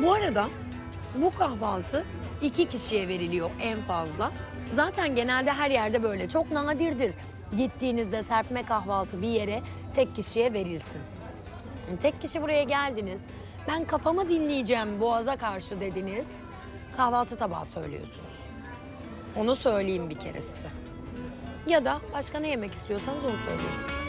Bu arada bu kahvaltı 2 kişiye veriliyor en fazla. Zaten genelde her yerde böyle. Çok nadirdir gittiğinizde serpme kahvaltı bir yere tek kişiye verilsin. Tek kişi buraya geldiniz. Ben kafamı dinleyeceğim boğaza karşı dediniz. Kahvaltı tabağı söylüyorsunuz. Onu söyleyeyim bir kere size. Ya da başka ne yemek istiyorsanız onu söylüyorsunuz.